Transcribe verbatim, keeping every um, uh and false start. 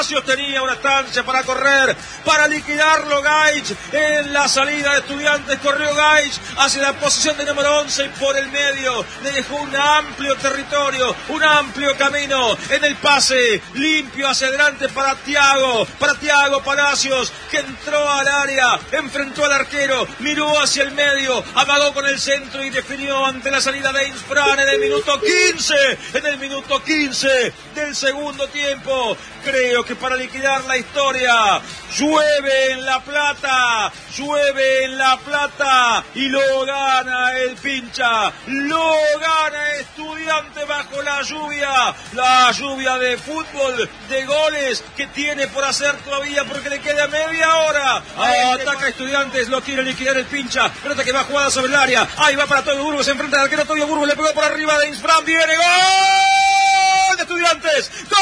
Palacios tenía una estancia para correr, para liquidarlo Gaich. En la salida de Estudiantes corrió Gaich hacia la posición de número once y por el medio le dejó un amplio territorio, un amplio camino en el pase limpio hacia adelante para Thiago, para Thiago Palacios, que entró al área, enfrentó al arquero, miró hacia el medio, amagó con el centro y definió ante la salida de Insfran en el minuto quince, en el minuto quince del segundo tiempo. Creo que para liquidar la historia, llueve en La Plata, llueve en La Plata y lo gana el Pincha, lo gana Estudiante bajo la lluvia, la lluvia de fútbol, de goles que tiene por hacer todavía porque le queda media hora. Ataca Estudiantes, lo quiere liquidar el Pincha, pelota que va jugada sobre el área, ahí va para Toyo Burgos, se enfrenta al arquero Toyo Burgos, le pegó por arriba de Insfran, viene gol de Estudiantes,